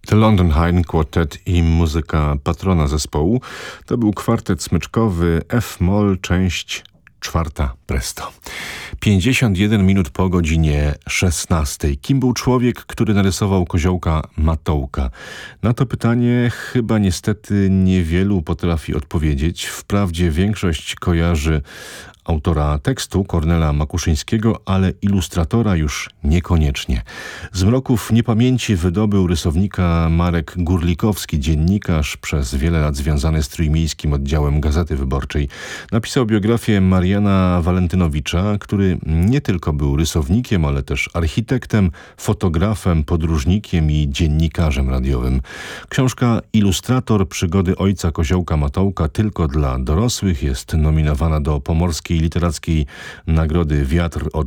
The London High Quartet i muzyka patrona zespołu to był kwartet smyczkowy F-moll, część 4 presto. 51 minut po godzinie 16. Kim był człowiek, który narysował koziołka Matołka? Na to pytanie chyba niestety niewielu potrafi odpowiedzieć. Wprawdzie większość kojarzy autora tekstu Kornela Makuszyńskiego, ale ilustratora już niekoniecznie. Z mroków niepamięci wydobył rysownika Marek Gurlikowski, dziennikarz przez wiele lat związany z trójmiejskim oddziałem Gazety Wyborczej. Napisał biografię Mariana Walentynowicza, który nie tylko był rysownikiem, ale też architektem, fotografem, podróżnikiem i dziennikarzem radiowym. Książka Ilustrator przygody ojca koziołka Matołka tylko dla dorosłych jest nominowana do Pomorskiej Literackiej Nagrody Wiatr od